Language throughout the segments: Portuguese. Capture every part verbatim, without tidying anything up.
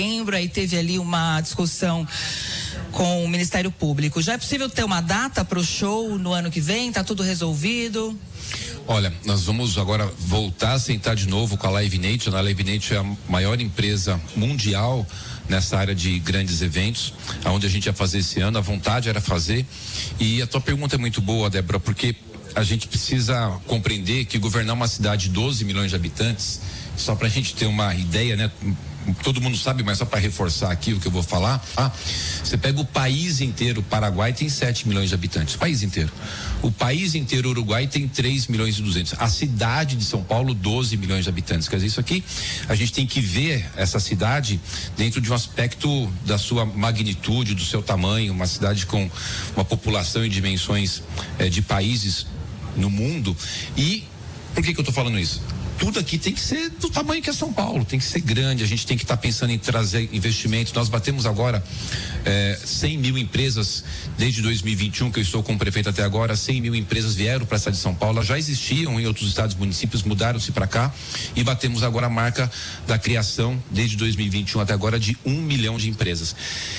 setembro, aí teve ali uma discussão com o Ministério Público. Já é possível ter uma data para o show no ano que vem? Tá tudo resolvido? Olha, nós vamos agora voltar a sentar de novo com a Live Nation. A Live Nation é a maior empresa mundial nessa área de grandes eventos, aonde a gente ia fazer esse ano. A vontade era fazer. E a tua pergunta é muito boa, Débora, porque a gente precisa compreender que governar uma cidade de doze milhões de habitantes, só para a gente ter uma ideia, né? Todo mundo sabe, mas só para reforçar aqui o que eu vou falar, ah, você pega o país inteiro, o Paraguai tem sete milhões de habitantes, o país inteiro. O país inteiro, o Uruguai, tem três milhões e duzentos. A cidade de São Paulo, doze milhões de habitantes. Quer dizer, isso aqui, a gente tem que ver essa cidade dentro de um aspecto da sua magnitude, do seu tamanho, uma cidade com uma população e dimensões eh, de países no mundo. E por que que eu estou falando isso? Tudo aqui tem que ser do tamanho que é São Paulo, tem que ser grande, a gente tem que estar tá pensando em trazer investimentos. Nós batemos agora eh, cem mil empresas desde dois mil e vinte e um, que eu estou como prefeito até agora. Cem mil empresas vieram para a cidade de São Paulo, já existiam em outros estados e municípios, mudaram-se para cá e batemos agora a marca da criação desde dois mil e vinte e um até agora de um milhão de empresas.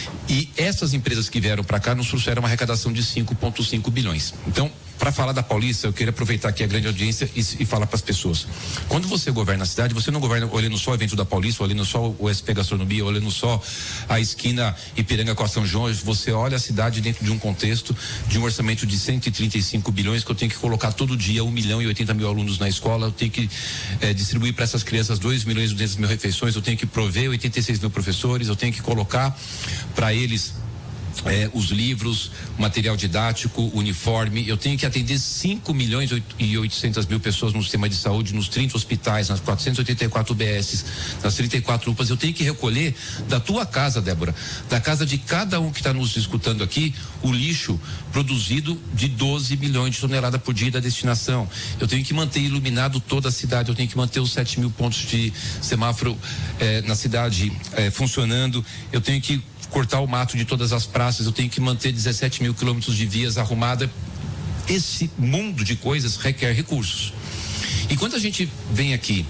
E essas empresas que vieram para cá nos trouxeram uma arrecadação de cinco vírgula cinco bilhões. Então, para falar da Paulista, eu queria aproveitar aqui a grande audiência e, e falar para as pessoas. Quando você governa a cidade, você não governa olhando só o evento da Paulista, olhando só o S P Gastronomia, olhando só a esquina Ipiranga com a São João. Você olha a cidade dentro de um contexto de um orçamento de cento e trinta e cinco bilhões, que eu tenho que colocar todo dia um milhão e oitenta mil alunos na escola, eu tenho que eh, distribuir para essas crianças dois milhões e duzentas mil refeições, eu tenho que prover oitenta e seis mil professores, eu tenho que colocar para eles É, os livros, material didático, uniforme. Eu tenho que atender cinco milhões e oitocentas mil pessoas no sistema de saúde, nos trinta hospitais, nas quatrocentas e oitenta e quatro U B S, nas trinta e quatro U P As. Eu tenho que recolher da tua casa, Débora, da casa de cada um que está nos escutando aqui, o lixo produzido de doze milhões de toneladas por dia da destinação. Eu tenho que manter iluminado toda a cidade, eu tenho que manter os sete mil pontos de semáforo eh, na cidade eh, funcionando, eu tenho que cortar o mato de todas as praças, eu tenho que manter dezessete mil quilômetros de vias arrumadas. Esse mundo de coisas requer recursos. E quando a gente vem aqui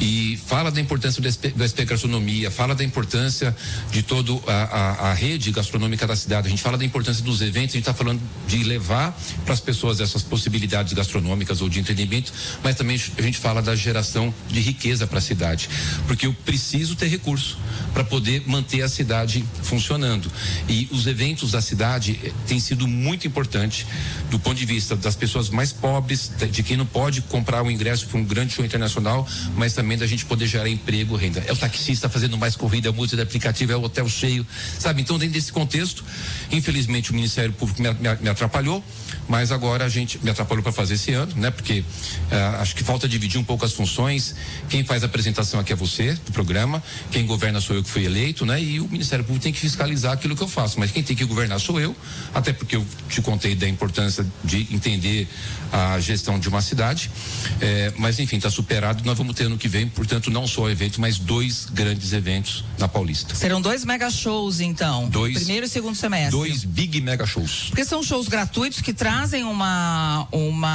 e fala da importância do S P, do S P Gastronomia, fala da importância de toda a, a, a rede gastronômica da cidade, a gente fala da importância dos eventos, a gente está falando de levar para as pessoas essas possibilidades gastronômicas ou de entretenimento, mas também a gente fala da geração de riqueza para a cidade, porque eu preciso ter recurso para poder manter a cidade funcionando. E os eventos da cidade eh, têm sido muito importante do ponto de vista das pessoas mais pobres, de quem não pode comprar o ingresso para um grande show internacional, mas também da gente poder gerar emprego, renda. É o taxista fazendo mais corrida, a música de aplicativo, é o hotel cheio, sabe? Então, dentro desse contexto, infelizmente o Ministério Público me, me, me atrapalhou, mas agora a gente me atrapalhou para fazer esse ano, né? Porque uh, acho que falta dividir um pouco as funções. Quem faz a apresentação aqui é você, do programa, quem governa sou eu que fui eleito, né? E o Ministério Público tem que fiscalizar aquilo que eu faço, mas quem tem que governar sou eu, até porque eu te contei da importância de entender a gestão de uma cidade, é, mas enfim, está superado. Nós vamos ter ano que vem, portanto, não só evento, mas dois grandes eventos na Paulista. Serão dois mega shows, então, dois, primeiro e segundo semestre. Dois big mega shows. Porque são shows gratuitos que trazem uma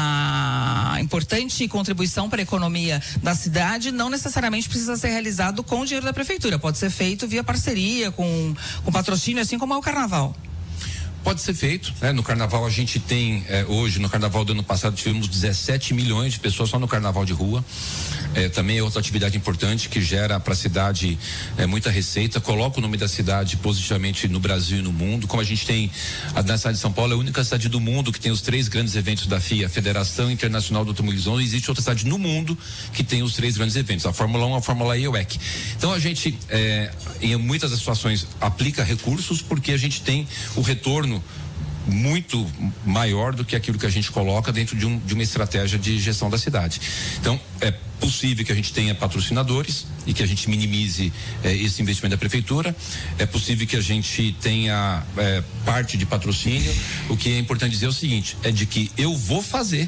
uma importante contribuição para a economia da cidade. Não necessariamente precisa ser realizado com o dinheiro da prefeitura, pode ser feito via parceria com, com patrocínio, assim como é o carnaval. Pode ser feito, né? No carnaval a gente tem, eh, hoje, no carnaval do ano passado, tivemos dezessete milhões de pessoas só no carnaval de rua. Eh, também é outra atividade importante que gera para a cidade eh, muita receita, coloca o nome da cidade positivamente no Brasil e no mundo. Como a gente tem, a na cidade de São Paulo é a única cidade do mundo que tem os três grandes eventos da F I A, Federação Internacional do Automobilismo. Não existe outra cidade no mundo que tem os três grandes eventos, a Fórmula um, a Fórmula E e o E C. Então a gente, eh, em muitas das situações, aplica recursos porque a gente tem o retorno muito maior do que aquilo que a gente coloca dentro de, um, de uma estratégia de gestão da cidade. Então, é possível que a gente tenha patrocinadores e que a gente minimize eh, esse investimento da prefeitura. É possível que a gente tenha eh, parte de patrocínio. O que é importante dizer é o seguinte, é de que eu vou fazer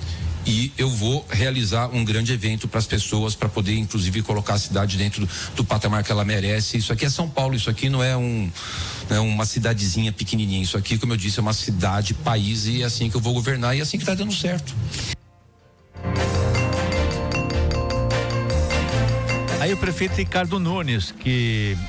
e eu vou realizar um grande evento para as pessoas, para poder inclusive colocar a cidade dentro do, do patamar que ela merece. Isso aqui é São Paulo, isso aqui não é um, não é uma cidadezinha pequenininha, isso aqui, como eu disse, é uma cidade, país, e é assim que eu vou governar e é assim que está dando certo. Aí o prefeito Ricardo Nunes, que